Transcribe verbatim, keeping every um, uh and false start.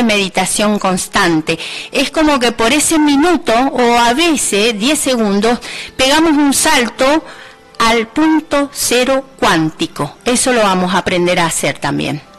de meditación constante. Es como que por ese minuto o a veces diez segundos pegamos un salto al punto cero cuántico. Eso lo vamos a aprender a hacer también.